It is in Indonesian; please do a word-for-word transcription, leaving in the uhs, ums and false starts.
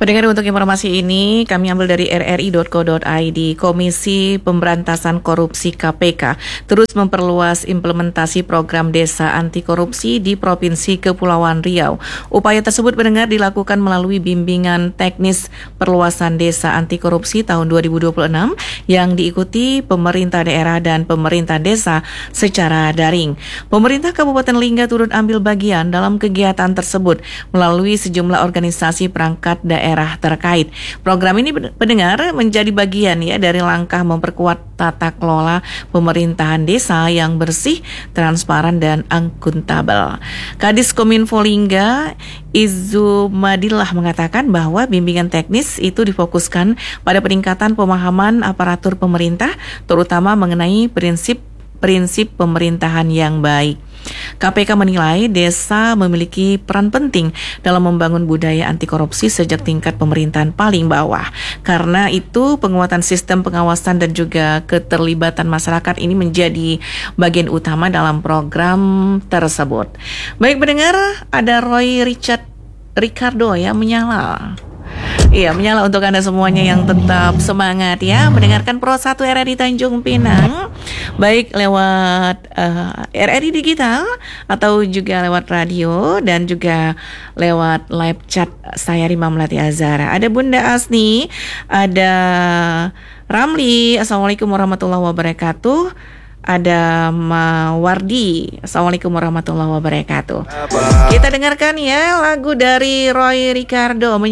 Pendengar, untuk informasi ini kami ambil dari r r i dot co dot i d. Komisi Pemberantasan Korupsi K P K terus memperluas implementasi program desa anti korupsi di Provinsi Kepulauan Riau. Upaya tersebut, pendengar, dilakukan melalui bimbingan teknis perluasan desa anti korupsi tahun dua ribu dua puluh enam yang diikuti pemerintah daerah dan pemerintah desa secara daring. Pemerintah Kabupaten Lingga turut ambil bagian dalam kegiatan tersebut melalui sejumlah organisasi perangkat daerah terkait. Program ini, pendengar, menjadi bagian ya dari langkah memperkuat tata kelola pemerintahan desa yang bersih, transparan dan akuntabel. Kadis Kominfo Lingga Izumadillah mengatakan bahwa bimbingan teknis itu difokuskan pada peningkatan pemahaman aparatur pemerintah, terutama mengenai prinsip-prinsip pemerintahan yang baik. K P K menilai desa memiliki peran penting dalam membangun budaya anti korupsi sejak tingkat pemerintahan paling bawah. Karena itu, penguatan sistem pengawasan dan juga keterlibatan masyarakat ini menjadi bagian utama dalam program tersebut. Baik pendengar, ada Roy Richard Ricardo ya menyala. Iya, menyala untuk Anda semuanya yang tetap semangat ya mendengarkan Pro satu R R I Tanjung Pinang, baik lewat uh, R R I Digital atau juga lewat radio dan juga lewat live chat saya Rima Melati Azhara. Ada Bunda Asni, ada Ramli, Assalamualaikum warahmatullahi wabarakatuh. Ada Mawardi, Assalamualaikum warahmatullahi wabarakatuh. Kita dengarkan ya lagu dari Roy Ricardo.